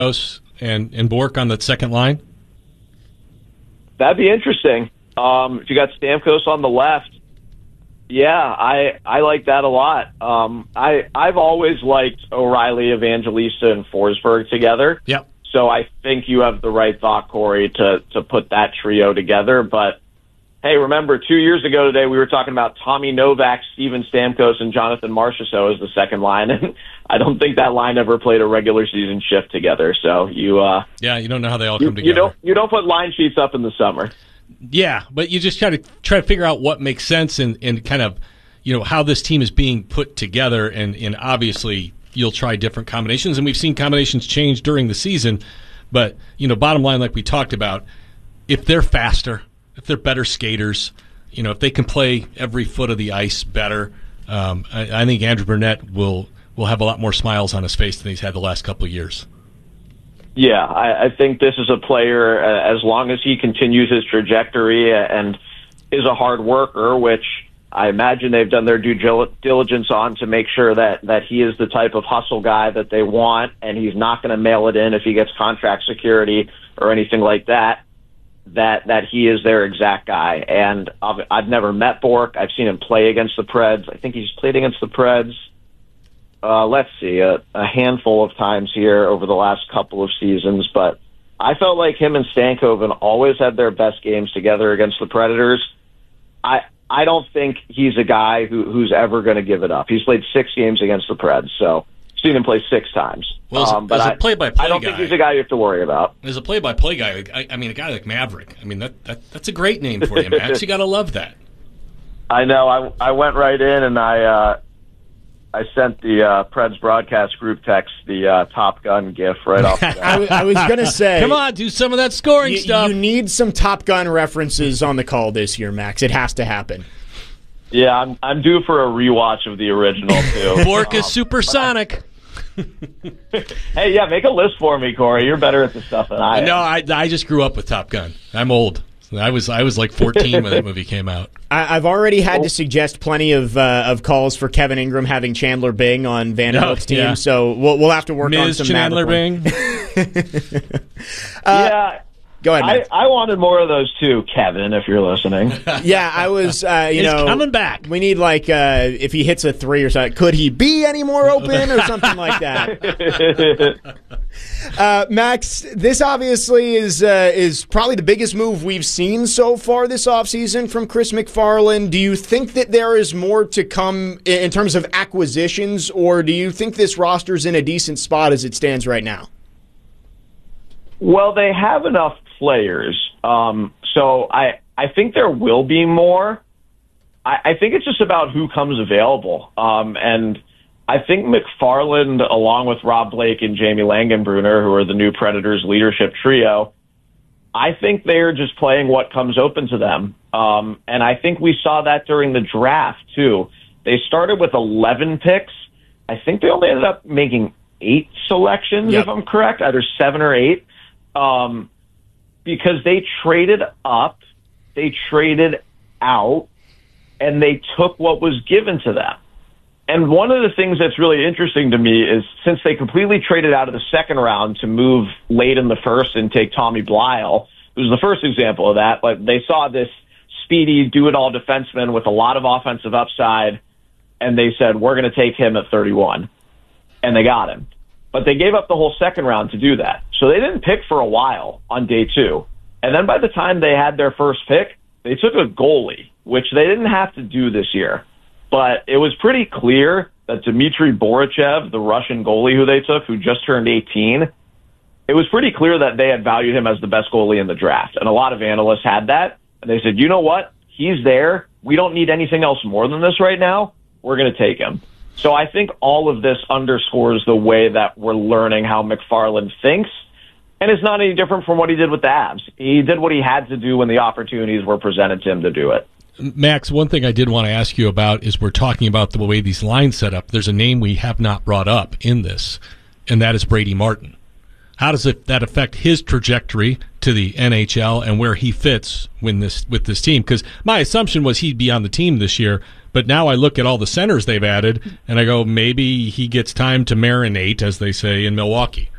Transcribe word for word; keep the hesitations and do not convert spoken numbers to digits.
and, and Bork on the second line? That'd be interesting. Um, if you got Stamkos on the left, yeah, I I like that a lot. Um, I I've always liked O'Reilly, Evangelista, and Forsberg together. Yep. So I think you have the right thought, Corey, to to put that trio together. But hey, remember two years ago today we were talking about Tommy Novak, Steven Stamkos, and Jonathan Marchessault as the second line, and I don't think that line ever played a regular season shift together. So you, uh, yeah, you don't know how they all you, come together. You don't you don't put line sheets up in the summer. Yeah, but you just try to try to figure out what makes sense and, and kind of, you know, how this team is being put together, and, and obviously you'll try different combinations, and we've seen combinations change during the season. But, you know, bottom line, like we talked about, if they're faster, if they're better skaters, you know, if they can play every foot of the ice better, um, I, I think Andrew Brunette will will have a lot more smiles on his face than he's had the last couple of years. Yeah, I, I think this is a player, uh, as long as he continues his trajectory and is a hard worker, which I imagine they've done their due diligence on to make sure that, that he is the type of hustle guy that they want, and he's not going to mail it in if he gets contract security or anything like that, that that he is their exact guy. And I've, I've never met Bork. I've seen him play against the Preds. I think he's played against the Preds. Uh, let's see, a, a handful of times here over the last couple of seasons, but I felt like him and Stankoven always had their best games together against the Predators. I I don't think he's a guy who, who's ever going to give it up. He's played six games against the Preds, so I've seen him play six times. Well, as, um, but as a I, play-by-play I don't guy, think he's a guy you have to worry about. As a play-by-play guy, I, I mean, a guy like Maverick, I mean, that, that that's a great name for you, Max. You got to love that. I know. I, I went right in and I... Uh, I sent the uh, Preds broadcast group text the uh, Top Gun gif right off the bat. I, I was going to say... Come on, do some of that scoring you, stuff. You need some Top Gun references on the call this year, Max. It has to happen. Yeah, I'm I'm due for a rewatch of the original, too. Bork is supersonic. Hey, yeah, make a list for me, Corey. You're better at this stuff than I am. No, I, I just grew up with Top Gun. I'm old. I was I was like fourteen when that movie came out. I, I've already had to suggest plenty of uh, of calls for Kevin Ingram having Chandler Bing on Vanderbilt's oh, team, yeah. so we'll we'll have to work Miz on some Chandler Bing. uh, yeah. Go ahead, Max. I, I wanted more of those too, Kevin, if you're listening. Yeah, I was, uh, you He's know. coming back. We need, like, uh, if he hits a three or something, could he be any more open or something like that? uh, Max, this obviously is uh, is probably the biggest move we've seen so far this offseason from Chris MacFarland. Do you think that there is more to come in terms of acquisitions, or do you think this roster's in a decent spot as it stands right now? Well, they have enough players. Um, so I, I think there will be more. I, I think it's just about who comes available. Um, and I think MacFarland, along with Rob Blake and Jamie Langenbrunner, who are the new Predators leadership trio, I think they're just playing what comes open to them. Um, and I think we saw that during the draft, too. They started with eleven picks. I think they only ended up making eight selections, yep. if I'm correct, either seven or eight. Um, because they traded up, they traded out, and they took what was given to them. And one of the things that's really interesting to me is since they completely traded out of the second round to move late in the first and take Tommy Blyle, who's the first example of that, but they saw this speedy, do-it-all defenseman with a lot of offensive upside, and they said, we're going to take him at thirty-one. And they got him. But they gave up the whole second round to do that. So they didn't pick for a while on day two. And then by the time they had their first pick, they took a goalie, which they didn't have to do this year. But it was pretty clear that Dmitry Borichev, the Russian goalie who they took, who just turned eighteen, it was pretty clear that they had valued him as the best goalie in the draft. And a lot of analysts had that. And they said, you know what? He's there. We don't need anything else more than this right now. We're going to take him. So I think all of this underscores the way that we're learning how MacFarland thinks. And it's not any different from what he did with the Avs. He did what he had to do when the opportunities were presented to him to do it. Max, one thing I did want to ask you about is we're talking about the way these lines set up. There's a name we have not brought up in this, and that is Brady Martin. How does it, that affect his trajectory to the N H L and where he fits when this, with this team? Because my assumption was he'd be on the team this year, but now I look at all the centers they've added, and I go, maybe he gets time to marinate, as they say in Milwaukee.